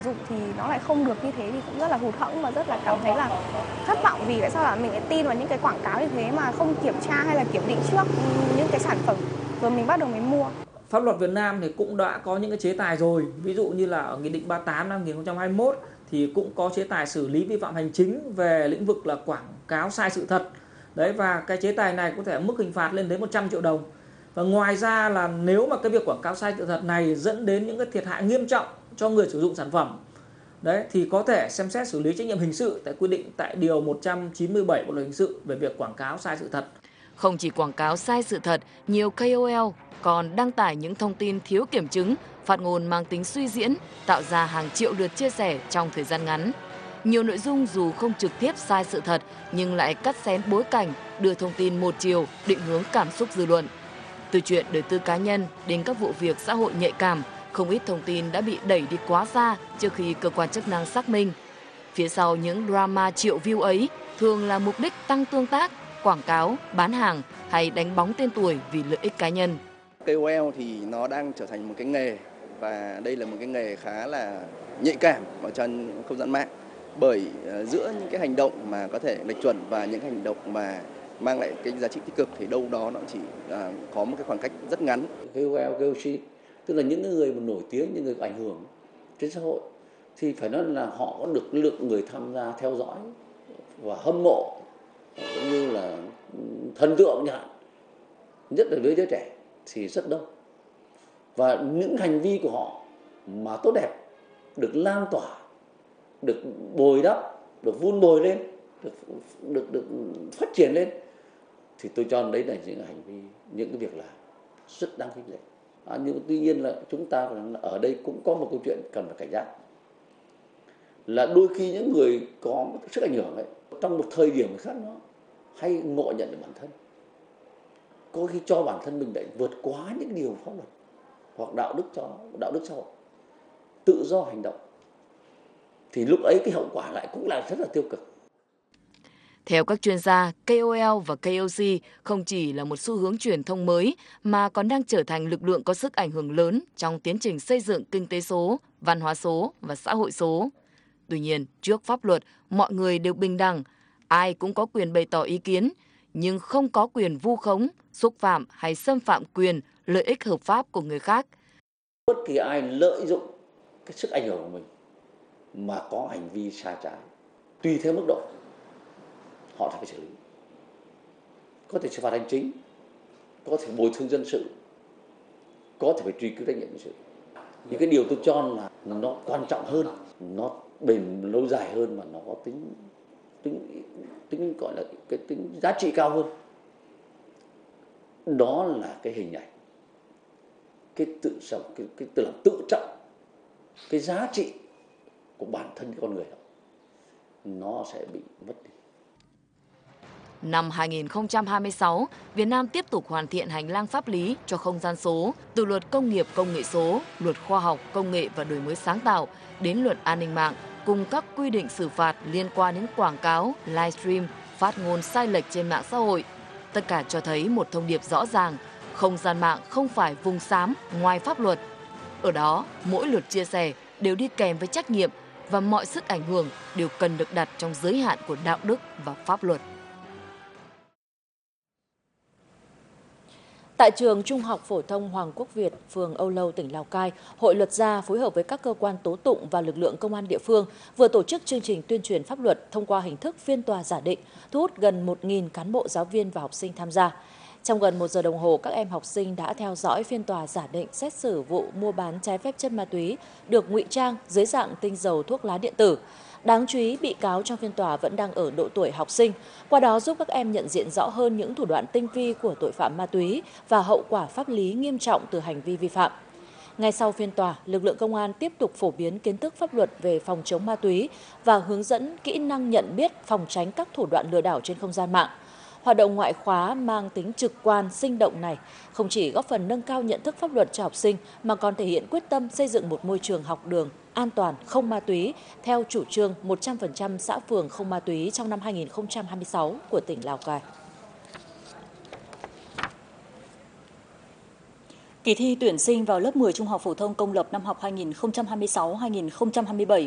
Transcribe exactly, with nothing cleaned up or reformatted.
Dụng thì nó lại không được như thế thì cũng rất là hụt hẫng và rất là cảm thấy là thất vọng, vì tại sao là mình lại tin vào những cái quảng cáo như thế mà không kiểm tra hay là kiểm định trước những cái sản phẩm rồi mình bắt đầu mình mua. Pháp luật Việt Nam thì cũng đã có những cái chế tài rồi, ví dụ như là ở Nghị định ba mươi tám năm hai nghìn không trăm hai mươi mốt thì cũng có chế tài xử lý vi phạm hành chính về lĩnh vực là quảng cáo sai sự thật. Đấy, và cái chế tài này có thể mức hình phạt lên đến một trăm triệu đồng. Và ngoài ra là nếu mà cái việc quảng cáo sai sự thật này dẫn đến những cái thiệt hại nghiêm trọng cho người sử dụng sản phẩm, đấy, thì có thể xem xét xử lý trách nhiệm hình sự tại quy định tại điều một trăm chín mươi bảy Bộ luật hình sự về việc quảng cáo sai sự thật. Không chỉ quảng cáo sai sự thật, nhiều K O L còn đăng tải những thông tin thiếu kiểm chứng, phát ngôn mang tính suy diễn, tạo ra hàng triệu lượt chia sẻ trong thời gian ngắn. Nhiều nội dung dù không trực tiếp sai sự thật nhưng lại cắt xén bối cảnh, đưa thông tin một chiều, định hướng cảm xúc dư luận. Từ chuyện đời tư cá nhân đến các vụ việc xã hội nhạy cảm, không ít thông tin đã bị đẩy đi quá xa trước khi cơ quan chức năng xác minh. Phía sau những drama triệu view ấy thường là mục đích tăng tương tác, quảng cáo, bán hàng hay đánh bóng tên tuổi vì lợi ích cá nhân. K O L thì nó đang trở thành một cái nghề, và đây là một cái nghề khá là nhạy cảm ở trên không gian mạng, bởi giữa những cái hành động mà có thể lệch chuẩn và những hành động mà mang lại cái giá trị tích cực thì đâu đó nó chỉ à, có một cái khoảng cách rất ngắn. K O L, K O C tức là những người mà nổi tiếng, những người có ảnh hưởng trên xã hội thì phải nói là họ có được lượng người tham gia theo dõi và hâm mộ cũng như là thần tượng chẳng hạn, nhất là với giới trẻ thì rất đông, và những hành vi của họ mà tốt đẹp được lan tỏa, được bồi đắp, được vun bồi lên, được được được phát triển lên thì tôi cho đấy là những hành vi, những cái việc làm rất đáng khích lệ. À, nhưng tuy nhiên là chúng ta ở đây cũng có một câu chuyện cần phải cảnh giác, là đôi khi những người có sức ảnh hưởng ấy trong một thời điểm khác nó hay ngộ nhận được bản thân, có khi cho bản thân mình lại vượt quá những điều pháp luật hoặc đạo đức cho đạo đức xã hội, tự do hành động, thì lúc ấy cái hậu quả lại cũng là rất là tiêu cực. Theo các chuyên gia, K O L và K O C không chỉ là một xu hướng truyền thông mới mà còn đang trở thành lực lượng có sức ảnh hưởng lớn trong tiến trình xây dựng kinh tế số, văn hóa số và xã hội số. Tuy nhiên, trước pháp luật, mọi người đều bình đẳng, ai cũng có quyền bày tỏ ý kiến, nhưng không có quyền vu khống, xúc phạm hay xâm phạm quyền, lợi ích hợp pháp của người khác. Bất kỳ ai lợi dụng cái sức ảnh hưởng của mình mà có hành vi sai trái, tùy theo mức độ, họ phải xử lý. Có thể xử phạt hành chính, có thể bồi thường dân sự, có thể phải truy cứu trách nhiệm hình sự. Những cái điều tôi cho là nó quan trọng hơn, nó bền lâu dài hơn, mà nó có tính tính tính gọi là cái tính giá trị cao hơn. Đó là cái hình ảnh, cái tự trọng, cái, cái tự làm tự trọng, cái giá trị của bản thân con người đó, nó sẽ bị mất đi. Năm hai nghìn không trăm hai mươi sáu, Việt Nam tiếp tục hoàn thiện hành lang pháp lý cho không gian số, từ luật công nghiệp công nghệ số, luật khoa học, công nghệ và đổi mới sáng tạo, đến luật an ninh mạng, cùng các quy định xử phạt liên quan đến quảng cáo, livestream, phát ngôn sai lệch trên mạng xã hội. Tất cả cho thấy một thông điệp rõ ràng, không gian mạng không phải vùng xám ngoài pháp luật. Ở đó, mỗi lượt chia sẻ đều đi kèm với trách nhiệm và mọi sức ảnh hưởng đều cần được đặt trong giới hạn của đạo đức và pháp luật. Tại trường Trung học phổ thông Hoàng Quốc Việt, phường Âu Lâu, tỉnh Lào Cai, Hội Luật gia phối hợp với các cơ quan tố tụng và lực lượng công an địa phương vừa tổ chức chương trình tuyên truyền pháp luật thông qua hình thức phiên tòa giả định, thu hút gần một nghìn cán bộ, giáo viên và học sinh tham gia. Trong gần một giờ đồng hồ, các em học sinh đã theo dõi phiên tòa giả định xét xử vụ mua bán trái phép chất ma túy được ngụy trang dưới dạng tinh dầu thuốc lá điện tử. Đáng chú ý, bị cáo trong phiên tòa vẫn đang ở độ tuổi học sinh, qua đó giúp các em nhận diện rõ hơn những thủ đoạn tinh vi của tội phạm ma túy và hậu quả pháp lý nghiêm trọng từ hành vi vi phạm. Ngay sau phiên tòa, lực lượng công an tiếp tục phổ biến kiến thức pháp luật về phòng chống ma túy và hướng dẫn kỹ năng nhận biết, phòng tránh các thủ đoạn lừa đảo trên không gian mạng. Hoạt động ngoại khóa mang tính trực quan, sinh động này không chỉ góp phần nâng cao nhận thức pháp luật cho học sinh mà còn thể hiện quyết tâm xây dựng một môi trường học đường an toàn, không ma túy theo chủ trương một trăm phần trăm xã phường không ma túy trong năm hai nghìn không trăm hai mươi sáu của tỉnh Lào Cai. Kỳ thi tuyển sinh vào lớp mười trung học phổ thông công lập năm học hai nghìn không trăm hai mươi sáu hai nghìn không trăm hai mươi bảy